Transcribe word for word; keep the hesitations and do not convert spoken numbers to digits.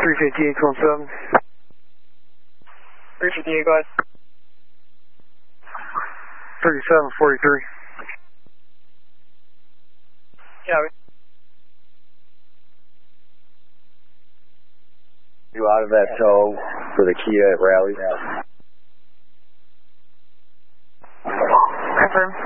three fifty-eight, one seven. three fifty-eight, go ahead. thirty-seven forty-three. Yeah. You out of that tow for the Kia at Raleigh? Confirm.